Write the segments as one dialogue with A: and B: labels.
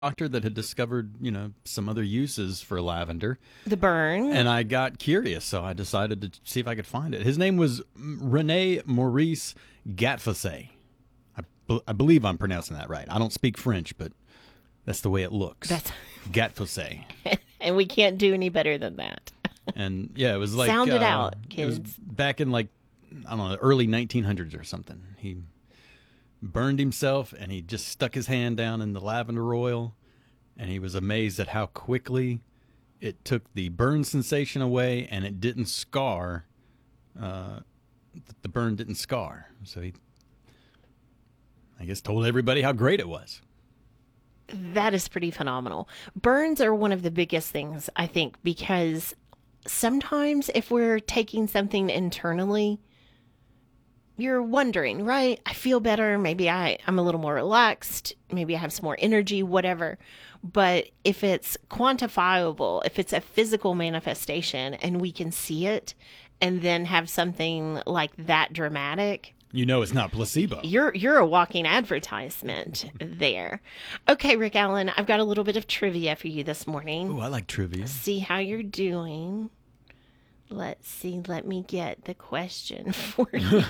A: doctor that had discovered, some other uses for lavender.
B: The burn.
A: And I got curious, so I decided to see if I could find it. His name was Rene Maurice Gatfossé. I believe I'm pronouncing that right. I don't speak French, but that's the way it looks.
B: That's
A: Gatfossé.
B: And we can't do any better than that.
A: And yeah, it was like
B: Sound it out,
A: It was
B: kids.
A: back in, like, I don't know, the early 1900s or something. He burned himself, and he just stuck his hand down in the lavender oil, and he was amazed at how quickly it took the burn sensation away, and it didn't scar. The burn didn't scar. So he, I guess, told everybody how great it was.
B: That is pretty phenomenal. Burns are one of the biggest things, I think, because sometimes if we're taking something internally, you're wondering, right? I feel better. Maybe I'm a little more relaxed. Maybe I have some more energy, whatever. But if it's quantifiable, if it's a physical manifestation and we can see it and then have something like that dramatic,
A: You know it's not placebo.
B: you're a walking advertisement there. Okay, Rick Allen, I've got a little bit of trivia for you this morning.
A: Oh, I like trivia.
B: See how you're doing. Let's see. Let me get the question for you.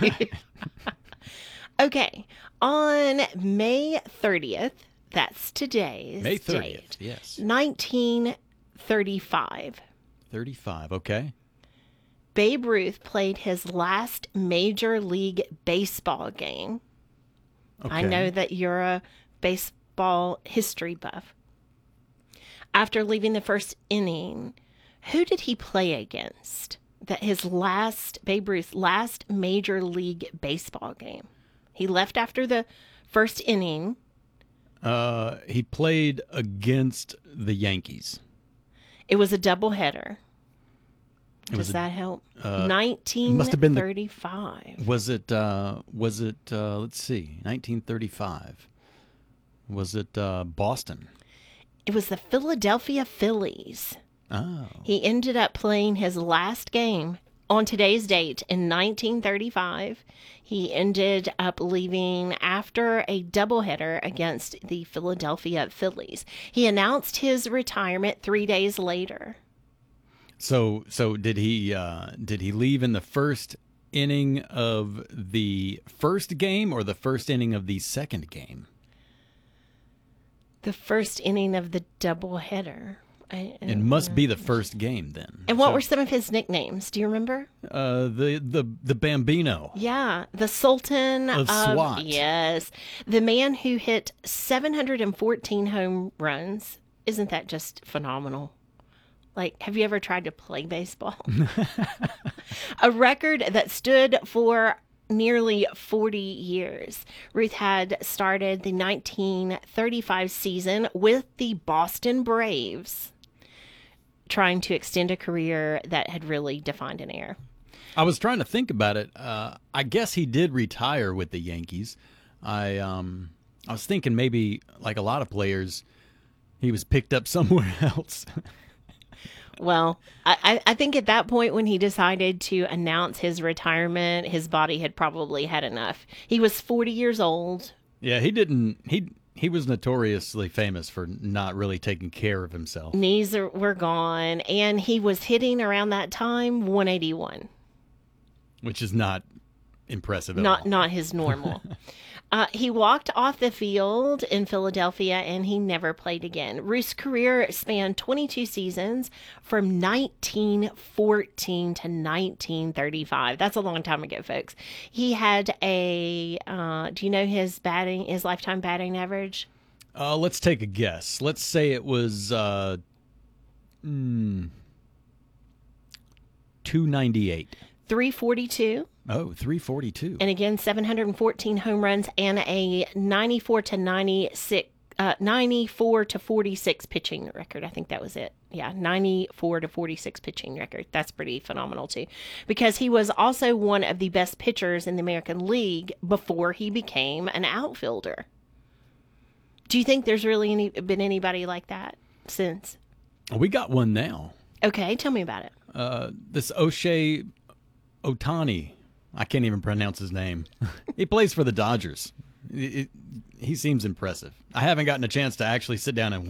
B: Okay. On May 30th, that's today's
A: May 30th,
B: date,
A: yes.
B: 1935,
A: 35, okay.
B: Babe Ruth played his last Major League Baseball game.
A: Okay.
B: I know that you're a baseball history buff. After leaving the first inning, who did he play against? Babe Ruth's last Major League Baseball game. He left after the first inning.
A: He played against the Yankees.
B: It was a doubleheader.
A: was
B: Does
A: a-
B: that help?
A: must have been the-
B: 1935.
A: Was it, let's see, 1935. Was it Boston?
B: It was the Philadelphia Phillies.
A: Oh.
B: He ended up playing his last game on today's date in 1935. He ended up leaving after a doubleheader against the Philadelphia Phillies. He announced his retirement 3 days later.
A: So did he leave in the first inning of the first game or the first inning of the second game?
B: The first inning of the doubleheader.
A: It must be the first game then.
B: And what were some of his nicknames? Do you remember?
A: The Bambino?
B: Yeah, the Sultan
A: Of SWAT.
B: Yes, the man who hit 714 home runs. Isn't that just phenomenal? Like, have you ever tried to play baseball? A record that stood for nearly 40 years. Ruth had started the 1935 season with the Boston Braves, trying to extend a career that had really defined an era.
A: I was trying to think about it. I guess he did retire with the Yankees. I was thinking maybe, like a lot of players, he was picked up somewhere else.
B: Well, I think at that point when he decided to announce his retirement, his body had probably had enough. He was 40 years old.
A: Yeah, he was notoriously famous for not really taking care of himself.
B: Knees were gone, and he was hitting around that time 181.
A: Which is not impressive at all.
B: Not his normal. He walked off the field in Philadelphia, and he never played again. Ruth's career spanned 22 seasons from 1914 to 1935. That's a long time ago, folks. He had do you know his lifetime batting average?
A: Let's take a guess. Let's say it was 298.
B: 342.
A: Oh, 342.
B: And again, 714 home runs and a 94 to 46 pitching record. I think that was it. Yeah, 94 to 46 pitching record. That's pretty phenomenal too, because he was also one of the best pitchers in the American League before he became an outfielder. Do you think there's really been anybody like that since?
A: We got one now.
B: Okay, tell me about it.
A: This O'Shea Otani. I can't even pronounce his name. He plays for the Dodgers. He seems impressive. I haven't gotten a chance to actually sit down and